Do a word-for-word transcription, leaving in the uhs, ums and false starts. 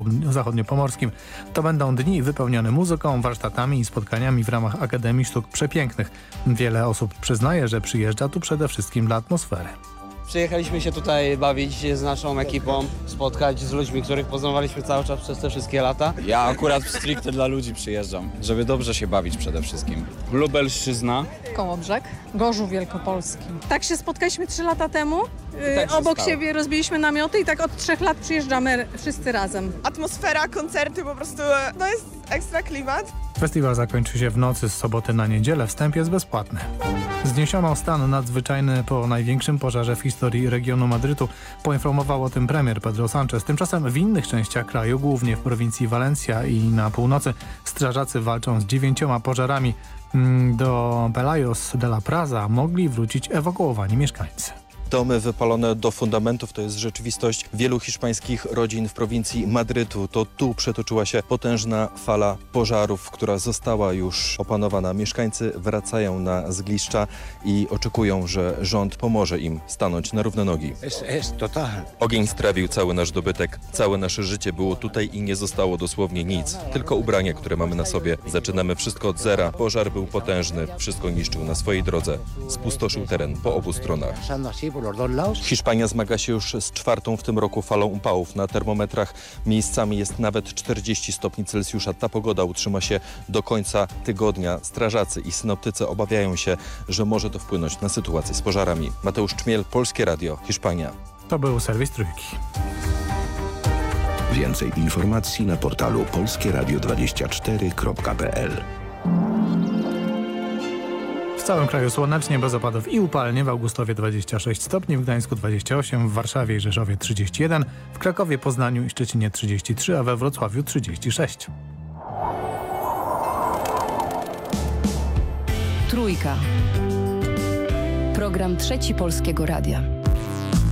zachodniopomorskim. To będą dni wypełnione muzyką, warsztatami i spotkaniami w ramach Akademii Sztuk Przepięknych. Wiele osób przyznaje, że przyjeżdża tu przede wszystkim dla atmosfery. Przyjechaliśmy się tutaj bawić z naszą ekipą, spotkać z ludźmi, których poznawaliśmy cały czas przez te wszystkie lata. Ja akurat stricte dla ludzi przyjeżdżam, żeby dobrze się bawić przede wszystkim. Lubelszczyzna. Kołobrzeg, Gorzów Wielkopolski. Tak się spotkaliśmy trzy lata temu. Yy, tak się obok stało. siebie rozbiliśmy namioty i tak od trzech lat przyjeżdżamy wszyscy razem. Atmosfera, koncerty, po prostu no jest ekstra klimat. Festiwal zakończy się w nocy z soboty na niedzielę. Wstęp jest bezpłatny. Zniesiono stan nadzwyczajny po największym pożarze w historii regionu Madrytu. Poinformował o tym premier Pedro Sánchez. Tymczasem w innych częściach kraju, głównie w prowincji Valencia i na północy, strażacy walczą z dziewięcioma pożarami. Do Pelayos de la Praza mogli wrócić ewakuowani mieszkańcy. Domy wypalone do fundamentów to jest rzeczywistość wielu hiszpańskich rodzin w prowincji Madrytu. To tu przetoczyła się potężna fala pożarów, która została już opanowana. Mieszkańcy wracają na zgliszcza i oczekują, że rząd pomoże im stanąć na równe nogi. Ogień strawił cały nasz dobytek. Całe nasze życie było tutaj i nie zostało dosłownie nic. Tylko ubrania, które mamy na sobie. Zaczynamy wszystko od zera. Pożar był potężny. Wszystko niszczył na swojej drodze. Spustoszył teren po obu stronach. Hiszpania zmaga się już z czwartą w tym roku falą upałów. Na termometrach miejscami jest nawet czterdzieści stopni Celsjusza. Ta pogoda utrzyma się do końca tygodnia. Strażacy i synoptycy obawiają się, że może to wpłynąć na sytuację z pożarami. Mateusz Czmiel, Polskie Radio, Hiszpania. To był serwis Trójki. Więcej informacji na portalu polskie radio dwadzieścia cztery kropka p l. W całym kraju słonecznie, bez opadów i upalnie. W Augustowie dwadzieścia sześć stopni, w Gdańsku dwadzieścia osiem, w Warszawie i Rzeszowie trzydzieści jeden, w Krakowie, Poznaniu i Szczecinie trzydzieści trzy, a we Wrocławiu trzydzieści sześć. Trójka. Program Trzeci Polskiego Radia.